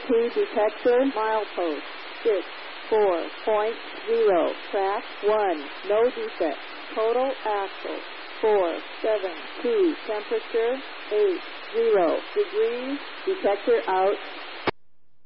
ESP detector, milepost 64.0, track 1, no defect, total axle 472, temperature 80 degrees, detector out,